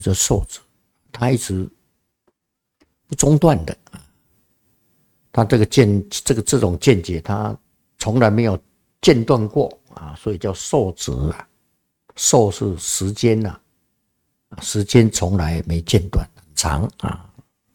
这寿者，他一直不中断的，他这种见解，他从来没有间断过啊，所以叫寿者啊。寿是时间啊，时间从来没间断，很长啊。